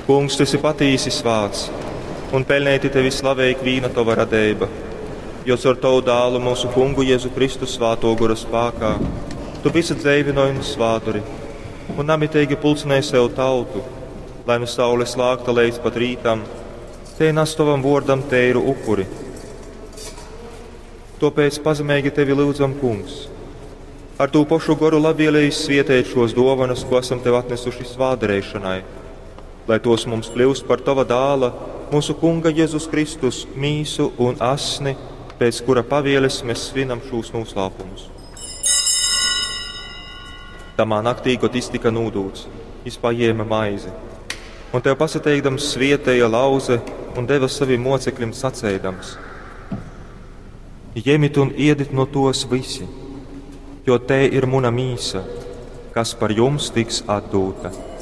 Kungs, tu esi patīsi svāts, un pelnēti tevi slavēja vīna tova radeiba, jo ar tavu dālu mūsu kungu Jēzu Kristu svāto gura spākā, tu visu dzēvinoji un svāturi, un namitēgi pulcinēji sev tautu, lai nu saule slāgta līdz pat rītam, te nes tavam vordam teiru upuri. Tāpēc pazemīgi tevi lūdzam, Kungs, ar tū pašu goru labvēlēji svietēt šos dovanas, ko esam tev atnesuši svāderēšanai, lai tos mums kļūst par tava dāla, mūsu kunga Jēzus Kristus mīsu un asni, pēc kura pavēles mēs svinam šos noslēpumus. Tamā naktī, kad iztika nūdūts, izpaņēma maizi, un tev pasateikdams svietēja lauze un deva saviem mocekļiem sacēdams: Ņemit un ēdit no tos visi, jo te ir mana mīsa, kas par jums tiks atdota.